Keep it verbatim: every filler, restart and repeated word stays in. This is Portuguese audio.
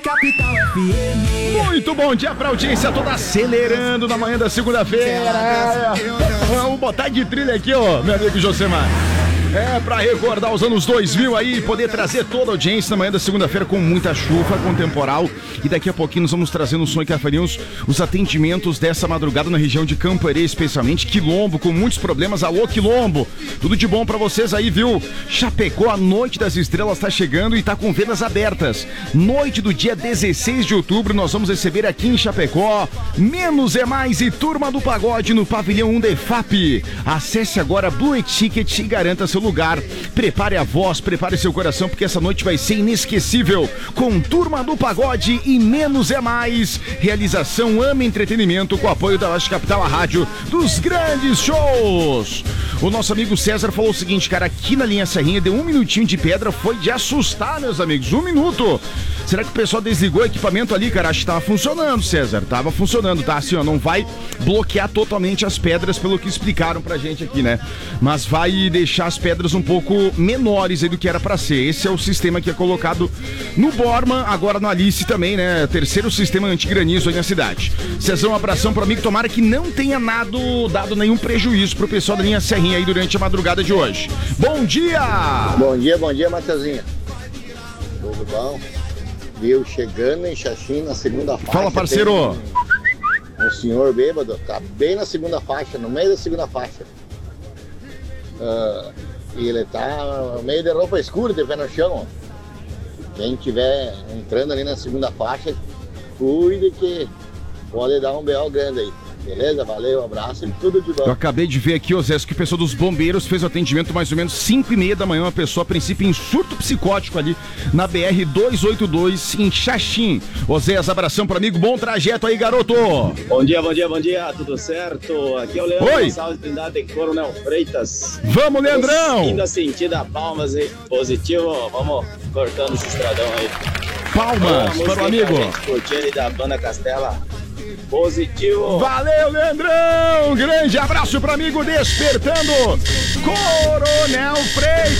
Capital F M. Muito bom dia pra audiência toda acelerando na manhã da segunda-feira. Vamos botar de trilha aqui, ó, meu amigo Josemar. É, pra recordar os anos dois mil aí, poder trazer toda a audiência na manhã da segunda-feira com muita chuva, com temporal. E daqui a pouquinho nós vamos trazer no Som e Café News os atendimentos dessa madrugada na região de Campo Herê, especialmente Quilombo, com muitos problemas. Alô, Quilombo! Tudo de bom pra vocês aí, viu? Chapecó, a Noite das Estrelas tá chegando e tá com vendas abertas. Noite do dia dezesseis de outubro, nós vamos receber aqui em Chapecó Menos é Mais e Turma do Pagode no Pavilhão um da E F A P. Acesse agora Blue Ticket e garanta seu lugar. Prepare a voz, prepare seu coração, porque essa noite vai ser inesquecível. Com Turma do Pagode e Menos é Mais. Realização Ama Entretenimento, com apoio da Oeste Capital, a rádio dos grandes shows. O nosso amigo César falou o seguinte, cara, aqui na linha Serrinha deu um minutinho de pedra, foi de assustar, meus amigos, um minuto. Será que o pessoal desligou o equipamento ali, cara? Acho que tava funcionando, César, tava funcionando, tá? Assim, ó, não vai bloquear totalmente as pedras, pelo que explicaram pra gente aqui, né? Mas vai deixar as pedras um pouco menores aí do que era pra ser. Esse é o sistema que é colocado no Borman, agora no Alice também, né? Terceiro sistema antigranizo aí na cidade. Cezão, um abração pro amigo, tomara que não tenha nada, dado nenhum prejuízo pro pessoal da linha Serrinha aí durante a madrugada de hoje. Bom dia! Bom dia, bom dia, Matheusinho. Tudo bom? Viu, chegando em Xaxim na segunda faixa. Fala, parceiro! Um, um senhor bêbado, tá bem na segunda faixa, no meio da segunda faixa. Uh, e ele tá meio de roupa escura, de pé no chão. Quem tiver entrando ali na segunda faixa, cuide que pode dar um B O grande aí. Beleza? Valeu, um abraço e tudo de bom. Eu acabei de ver aqui, Osés, que o pessoal dos bombeiros fez o atendimento mais ou menos cinco e meia da manhã, uma pessoa a princípio em surto psicótico ali na B R duzentos e oitenta e dois em Xaxim. Osés, abração pro amigo, bom trajeto aí, garoto. Bom dia, bom dia, bom dia, tudo certo? Aqui é o Leandro Oi. Gonçalves Trindade, Coronel Freitas. Vamos, Leandrão! Ainda sentindo a palmas aí, positivo, vamos cortando esse estradão aí. Palmas para o amigo. Curtir aí da banda Castela. Positivo. Valeu, Leandrão! Grande abraço pro amigo Despertando Coronel Freitas.